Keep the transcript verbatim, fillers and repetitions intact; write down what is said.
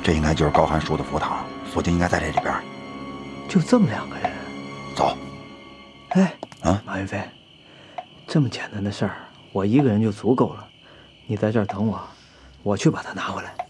这应该就是高寒叔的佛堂，佛经应该在这里边。 就这么两个人？ 走。 哎， 啊， 马云飞，这么简单的事儿，我一个人就足够了。你在这儿等我，我去把它拿回来。